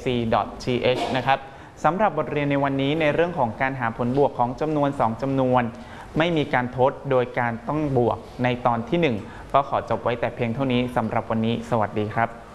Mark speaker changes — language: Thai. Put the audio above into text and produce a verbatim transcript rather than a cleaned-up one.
Speaker 1: ซี ดอท ที เอช นะครับสำหรับบทเรียนในวันนี้ในเรื่องของการหาผลบวกของจำนวนสองจำนวนไม่มีการทดโดยการต้องบวกในตอนที่หนึ่งก็ขอจบไว้แต่เพียงเท่านี้สำหรับวันนี้สวัสดีครับ